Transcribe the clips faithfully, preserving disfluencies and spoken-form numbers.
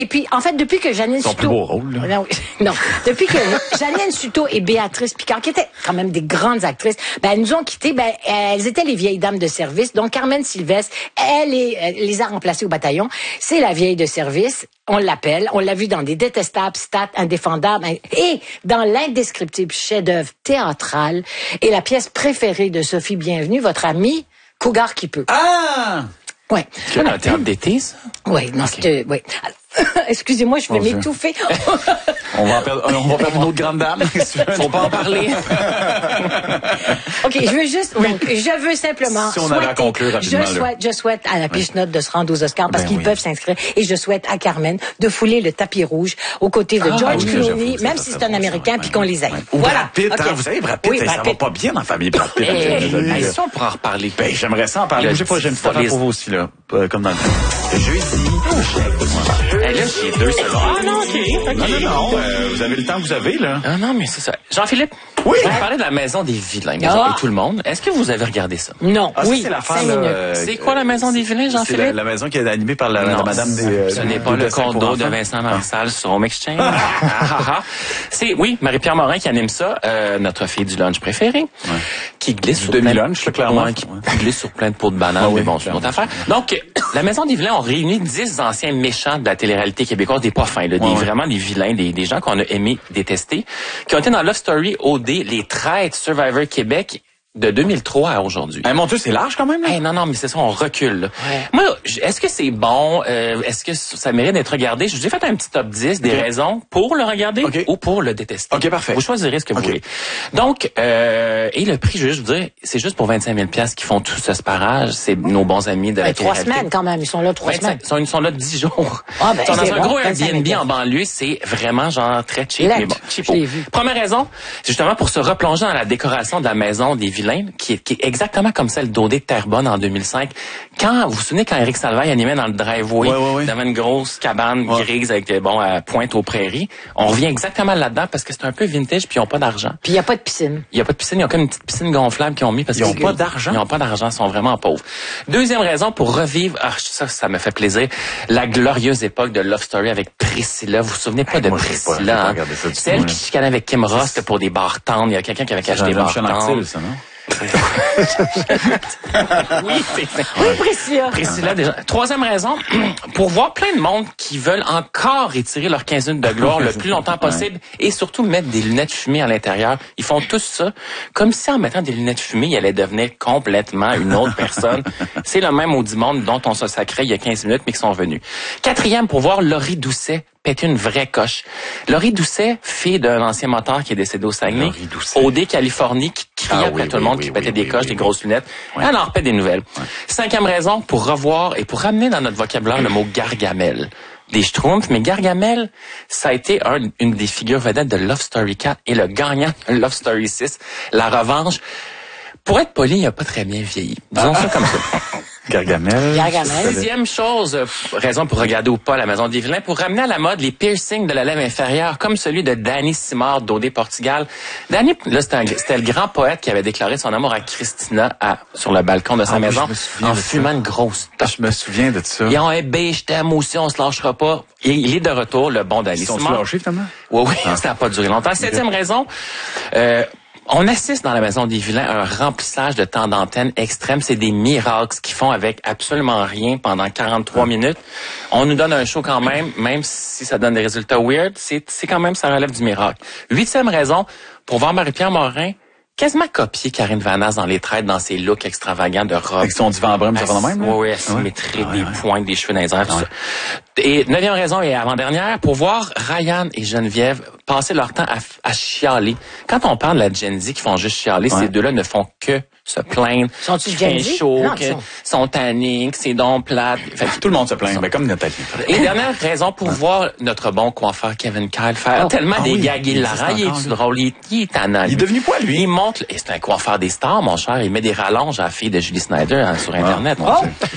Et puis, en fait, depuis que Janine Suto... Son plus beau rôle, là. Non, non. Depuis que Janine Suto et Béatrice Picard, qui étaient quand même des grandes actrices, ben, elles nous ont quittés, ben, elles étaient les vieilles dames de service. Donc, Carmen Sylvestre, elle, est, elle les a remplacées au bataillon. C'est la vieille de service. On l'appelle. On l'a vu dans des détestables stats indéfendables et dans l'indescriptible chef-d'œuvre théâtral et la pièce préférée de Sophie Bienvenue, votre amie, Cougar qui peut. Ah! Ouais. C'est un théâtre d'été, ça? Oui, non, okay. c'était, oui. Excusez-moi, je vais oh, m'étouffer. on va en perdre, on va perdre une autre grande dame. Faut pas en parler. OK, je veux juste, donc, je veux simplement si on avait à conclure rapidement, je souhaite, je souhaite à la Piche-Note de se rendre aux Oscars parce ben qu'ils oui. peuvent s'inscrire et je souhaite à Carmen de fouler le tapis rouge aux côtés de ah, George oui, Clooney, même si c'est un Américain puis qu'on les aime. Ouais. Voilà. Brad Pitt, okay. hein, vous savez, Brad Pitt, oui, Brad ça Pitt. va pas bien dans la famille Brad Pitt. Eh, ça, on pourra en reparler. Ben, j'aimerais ça en parler. Je sais pas, j'ai une fois pour vous aussi, là. Comme dans le jeudi. Là, j'ai deux secondes. Ah non, OK. Non, non, non. Euh, vous avez le temps que vous avez, là. Ah non, mais c'est ça. Jean-Philippe, oui. je vais parler de la Maison des Vilains. Maison ah. et tout le monde. Est-ce que vous avez regardé ça? Non. Ah, oui, c'est la fin, là. C'est quoi la Maison des Vilains, Jean-Philippe? C'est la, la maison qui est animée par la, non, la madame des... Euh, ce n'est pas le condo de Vincent Marissal ah. sur Home Exchange. ah, ah, ah. C'est, oui, Marie-Pierre Morin qui anime ça, euh, notre fille du lunch préférée, ouais. qui glisse sur plein demi-lunch, de... clairement. Ouais, qui ouais. glisse sur plein de pots de bananes, ah, mais bon, c'est une autre affaire. Donc, la Maison des Vilains ont réuni dix anciens méchants de la télé-réalité québécoise, des pas fins, là, des, ouais. vraiment des vilains, des, des gens qu'on a aimé détester, qui ont été dans Love Story, O D, Les Traîtres, Survivor Québec, de deux mille trois à aujourd'hui. Hey, mon Dieu, c'est large quand même. Hey, non, non, mais c'est ça, on recule. Là. Ouais. Moi, est-ce que c'est bon? Euh, est-ce que ça mérite d'être regardé? Je vous ai fait un petit top dix des okay. raisons pour le regarder okay. ou pour le détester. OK, parfait. Vous choisirez ce que okay. vous voulez. Donc, euh, et le prix, je veux juste vous dire, c'est juste pour vingt-cinq mille dollars qu'ils font tout ce sparage. C'est nos bons amis de la ouais, Trois semaines quand même, ils sont là trois semaines. Ils sont, ils sont là dix jours. Ah, ben, ils sont dans un bon, gros Airbnb en banlieue, c'est vraiment genre très cheap. Let, mais bon, cheap. Vu. Première raison, c'est justement pour se replonger dans la décoration de la Maison des Vilains, qui est, qui est exactement comme celle d'O D de Terrebonne en deux mille cinq. Quand, vous vous souvenez quand Éric Salvaille animait dans le driveway, ouais, ouais, ouais. dans une grosse cabane ouais. grise avec, bon, à Pointe aux Prairies. On revient exactement là-dedans parce que c'est un peu vintage puis ils ont pas d'argent. Puis il y a pas de piscine. Il y a pas de piscine, il y a comme une petite piscine gonflable qu'ils ont mis parce qu'ils ont que pas d'argent. Ils ont pas d'argent, ils sont vraiment pauvres. Deuxième raison pour revivre, ah, ça, ça me fait plaisir, la glorieuse époque de Love Story avec Priscilla. Vous vous souvenez pas hey, de moi, Priscilla? Pas, hein? C'est elle qui chicanait avec Kim Ross pour des barres tendres. Il y a quelqu'un qui avait caché des barres tendres. Ça, non? oui, c'est oui, Priscilla. Priscilla, déjà. Troisième raison, pour voir plein de monde qui veulent encore étirer leurs quinze minutes de gloire le plus longtemps possible ouais. et surtout mettre des lunettes fumées à l'intérieur. Ils font tous ça comme si en mettant des lunettes fumées, ils allaient devenir complètement une autre personne. C'est le même maudit monde dont on se sacrait il y a quinze minutes, mais qui sont venus. Quatrième, pour voir Laurie Doucet péter une vraie coche. Laurie Doucet, fille d'un ancien moteur qui est décédé au Saguenay, O D Californie, qui criait ah, après oui, tout oui, le monde, oui, qui oui, pétait oui, des oui, coches, oui, des oui. grosses lunettes. Ouais. Elle en repète des nouvelles. Ouais. Cinquième raison, pour revoir et pour ramener dans notre vocabulaire le mot Gargamel. Des Schtroumpfs, mais Gargamel, ça a été un, une des figures vedettes de Love Story quatre et le gagnant de Love Story six, La Revanche. Pour être poli, il n'a pas très bien vieilli. Disons ah. ça comme ça. Gargamel. Gargamel. Sixième chose, raison pour regarder ou pas la Maison des Vilains, pour ramener à la mode les piercings de la lèvre inférieure, comme celui de Danny Simard d'O D Portugal. Danny, là, c'était, un, c'était le grand poète qui avait déclaré son amour à Christina à, sur le balcon de sa ah, maison en fumant une grosse top. Je me souviens de ça. Ils ont un B, je t'aime aussi, on se lâchera pas. Et il est de retour, le bon Danny Simard. Ils sont lâchés, finalement? Oui, oui, ah. ça n'a pas duré longtemps. Septième okay. raison, euh, on assiste dans la Maison des Vilains à un remplissage de temps d'antenne extrême. C'est des miracles qu'ils font avec absolument rien pendant quarante-trois minutes. On nous donne un show quand même, même si ça donne des résultats weird, c'est, c'est quand même, ça relève du miracle. Huitième raison, pour voir Marie-Pierre Morin quasiment copier Karine Vanasse dans Les Traîtres, dans ses looks extravagants de robe. Avec son divan brun, ça va de même? Oui, oui, asymétrique, ouais. des ouais. pointes, des cheveux dans les airs, tout ouais. ça. Et neuvième raison et avant-dernière, pour voir Ryan et Geneviève passer leur temps à, à chialer. Quand on parle de la Gen Z qui font juste chialer, ouais. ces deux-là ne font que se plaindre. Sont-ils Gen Z? Chaud, non, que sont, sont tannés, que c'est donc plate. Fait que tout le monde se plaint, mais comme Nathalie. Et dernière raison pour ouais. voir notre bon coiffeur Kevin Kyle faire oh. tellement oh, des oui. gags hilarants. Il est drôle, il est, il est tannant. Il est devenu quoi, lui? Il monte, et c'est un coiffeur des stars, mon cher. Il met des rallonges à la fille de Julie Snyder hein, sur Internet. Oh.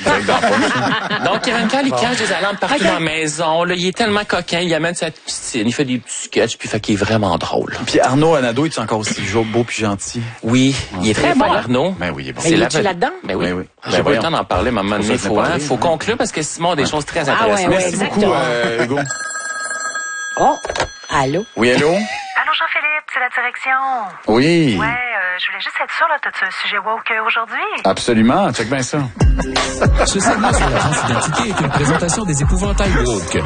Donc, Kevin Kyle, il cache des alarmes partout okay. dans la maison. Là, il est tellement coquin, il amène sa piscine, il fait des petits sketchs, puis fait qu'il est vraiment drôle. Puis Arnaud Anado, il est encore aussi beau puis gentil? Oui, ouais. il est très bon, Arnaud. Mario. Ben oui, il est bon. C'est là-dedans? là-dedans? Ben oui. Ben oui. J'ai ben pas eu le temps d'en parler, mais à un moment donné, il faut, hein, faut conclure parce que Simon a des ouais. choses très intéressantes. Ah ouais, ouais, Merci beaucoup, euh, Hugo. Oh, allô? Oui, allô? Allô, Jean-Philippe, c'est la direction. Oui. Ouais, euh, je voulais juste être sûre, là, t'as-tu un sujet woke aujourd'hui? Absolument, check bien ça. Ce segment sur la transidentité est une présentation des épouvantails woke.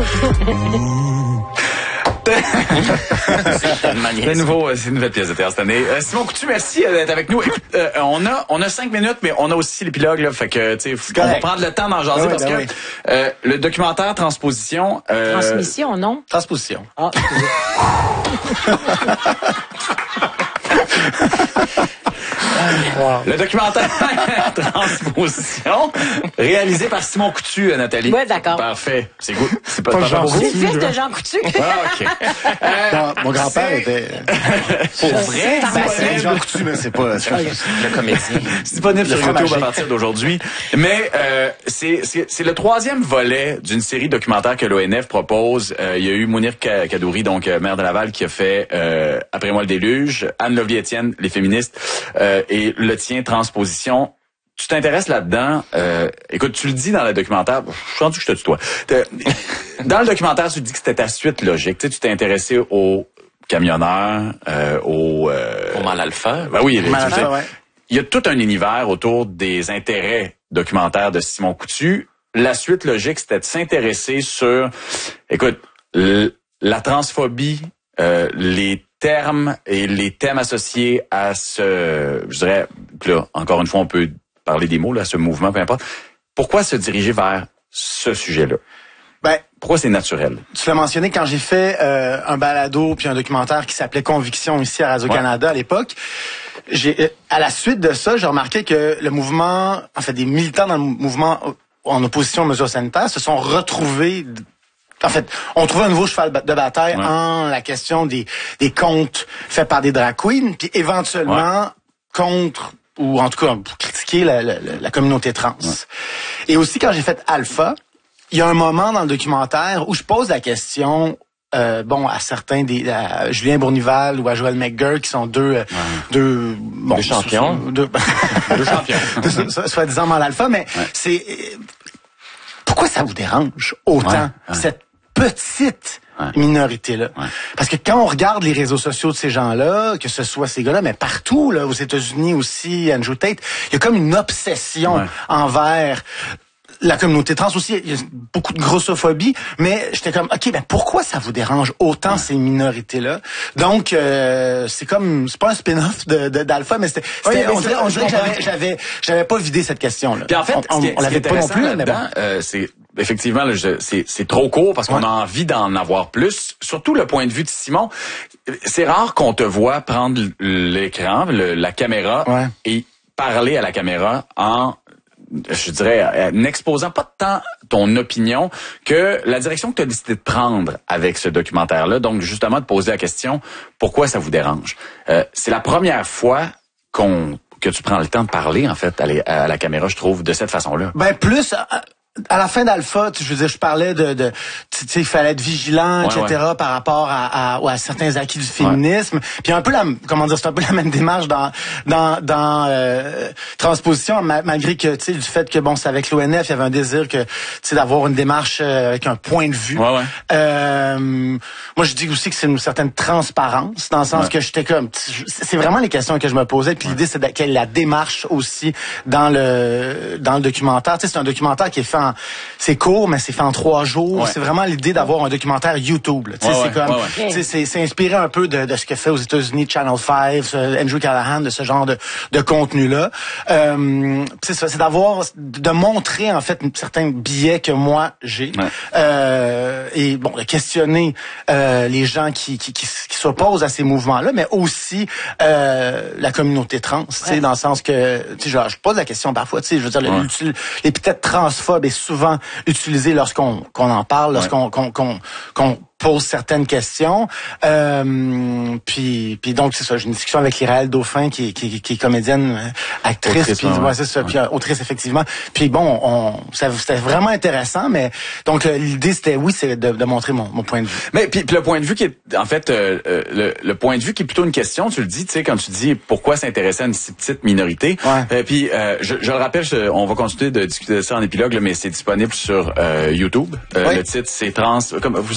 c'est nouveau, c'est une nouvelle pièce de théâtre cette année. Euh, Simon Coutu, merci d'être avec nous. Écoute, euh, on a on a cinq minutes, mais on a aussi l'épilogue là, fait que tu sais, on va prendre le temps d'en jaser oui, parce ben que oui. euh, le documentaire Transposition. Euh, Transmission, non? Transposition. Ah. Wow. Le documentaire Transposition, réalisé par Simon Coutu, Nathalie. Oui, d'accord. Parfait. C'est good. C'est pas, pas pas Jean Coutu. C'est le fils de Jean Coutu. Ah, OK. Euh, non, mon grand-père était... Pour vrai? C'est Jean Coutu, mais c'est pas... Le comédien. C'est disponible sur YouTube à partir d'aujourd'hui. Mais euh, c'est, c'est, c'est le troisième volet d'une série documentaire que l'O N F propose. Euh, il y a eu Mounir Kadouri, donc maire de Laval, qui a fait euh, Après moi le déluge, Anne Lovely-Étienne, Les féministes, euh, et le tien, Transposition. Tu t'intéresses là-dedans. Euh, écoute, tu le dis dans le documentaire. Je suis rendu que je te tutoie. Dans le documentaire, tu dis que c'était ta suite logique. Tu sais, tu t'es intéressé aux camionneurs, euh, aux... Euh, Au mal alpha. Ben oui, mal alpha, ouais. Il y a tout un univers autour des intérêts documentaires de Simon Coutu. La suite logique, c'était de s'intéresser sur, écoute, l- la transphobie, euh, les termes et les thèmes associés à ce, je dirais, là, encore une fois, on peut parler des mots, là, ce mouvement, peu importe. Pourquoi se diriger vers ce sujet-là? Ben, pourquoi c'est naturel? Tu l'as mentionné quand j'ai fait euh, un balado puis un documentaire qui s'appelait Conviction ici à Radio-Canada ouais. à l'époque. J'ai, à la suite de ça, j'ai remarqué que le mouvement, en fait, des militants dans le mouvement en opposition aux mesures sanitaires se sont retrouvés. En fait, on trouvait un nouveau cheval de bataille ouais. en la question des, des contes faits par des drag queens, puis éventuellement ouais. contre, ou en tout cas pour critiquer la, la, la communauté trans. Ouais. Et aussi, quand j'ai fait Alpha, il y a un moment dans le documentaire où je pose la question, euh, bon, à certains des, à Julien Bournival ou à Joël McGurk, qui sont deux, ouais. deux, bon, deux champions, deux, deux champions, soi-disant mal alpha, mais ouais. c'est pourquoi ça vous dérange autant ouais. Ouais. cette petite ouais. minorité-là. Ouais. Parce que quand on regarde les réseaux sociaux de ces gens-là, que ce soit ces gars-là, mais partout, là, aux États-Unis aussi, Andrew Tate, il y a comme une obsession ouais. envers la communauté trans aussi. Il y a beaucoup de grossophobie, mais j'étais comme, OK, ben pourquoi ça vous dérange autant ouais. ces minorités-là? Donc, euh, c'est comme, c'est pas un spin-off de, de d'Alpha, mais c'était, c'était ouais, on dirait, on dirait que j'avais, j'avais, j'avais pas vidé cette question-là. Puis en fait, on, on, on l'avait pas non plus, mais bon. Euh, c'est effectivement, là, je, c'est, c'est trop court parce qu'on ouais. a envie d'en avoir plus. Surtout le point de vue de Simon. C'est rare qu'on te voit prendre l'écran, le, la caméra ouais. et parler à la caméra en, je dirais, n'exposant pas tant ton opinion que la direction que tu as décidé de prendre avec ce documentaire-là. Donc, justement, de poser la question, pourquoi ça vous dérange? Euh, c'est la première fois qu'on que tu prends le temps de parler, en fait, à la, à la caméra, je trouve, de cette façon-là. Ben, plus... À la fin d'Alpha, je veux dire, je parlais de, de tu sais, il fallait être vigilant, ouais, et cetera, ouais. par rapport à, à, à certains acquis du féminisme. Ouais. Puis un peu la, comment dire, c'est un peu la même démarche dans dans dans euh, Transposition, malgré que tu sais du fait que bon, c'est avec l'O N F, il y avait un désir que tu sais d'avoir une démarche euh, avec un point de vue. Ouais, ouais. Euh, moi, je dis aussi que c'est une certaine transparence, dans le sens ouais. que j'étais comme, c'est vraiment les questions que je me posais. Puis ouais. l'idée, c'est quelle est la démarche aussi dans le dans le documentaire. Tu sais, c'est un documentaire qui est fait en c'est court, mais c'est fait en trois jours. Ouais. C'est vraiment l'idée d'avoir un documentaire YouTube. Ouais, c'est ouais, comme, ouais, ouais. c'est, c'est inspiré un peu de, de ce que fait aux États-Unis Channel cinq, Andrew Callahan, de ce genre de, de contenu-là. Euh, c'est ça, c'est d'avoir, de montrer en fait certains billets que moi j'ai, ouais. euh, et bon, de questionner euh, les gens qui, qui, qui, qui s'opposent à ces mouvements-là, mais aussi euh, la communauté trans, tu sais, ouais. dans le sens que, tu sais, je, je pose la question parfois, tu sais, je veux dire, ouais. l'épithète transphobe est souvent utilisé lorsqu'on qu'on en parle, lorsqu'on ouais. qu'on, qu'on, qu'on pose certaines questions. Euh, puis, puis donc c'est ça, j'ai une discussion avec Lyraël Dauphin qui, qui, qui est comédienne, actrice, autrice, puis ouais, ouais, c'est ça, ouais. puis euh, autrice effectivement. Puis bon, on, ça, c'était vraiment intéressant, mais donc euh, l'idée c'était oui, c'est de, de montrer mon, mon point de vue. Mais puis, puis le point de vue qui est en fait euh, euh, le, le point de vue qui est plutôt une question. Tu le dis, tu sais, quand tu dis pourquoi s'intéresser à une si petite minorité. Ouais. Euh, puis euh, je, je le rappelle, je, on va continuer de discuter de ça en épilogue, là, mais c'est disponible sur euh, YouTube. Euh, oui. Le titre c'est Trans. Comme vous